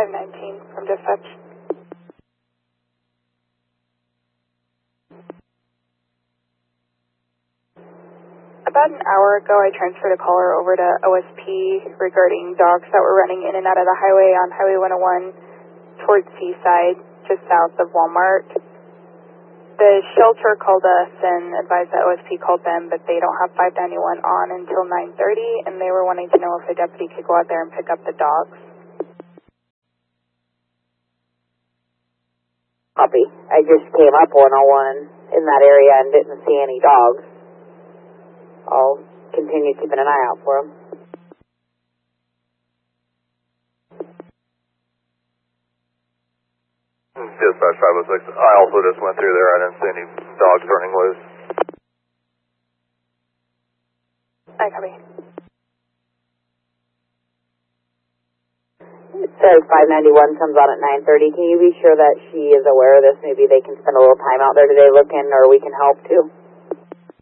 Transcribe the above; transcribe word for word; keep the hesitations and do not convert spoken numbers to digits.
five nineteen from dispatch. About an hour ago, I transferred a caller over to O S P regarding dogs that were running in and out of the highway on Highway one oh one towards Seaside, just south of Walmart. The shelter called us and advised that O S P called them, but they don't have five ninety-one on until nine thirty, and they were wanting to know if a deputy could go out there and pick up the dogs. Copy. I just came up one oh one in that area and didn't see any dogs. I'll continue keeping an eye out for them. Dispatch five oh six. I also just went through there. I didn't see any dogs running loose. I copy. It says five ninety-one comes on at nine thirty. Can you be sure that she is aware of this? Maybe they can spend a little time out there today looking, or we can help too.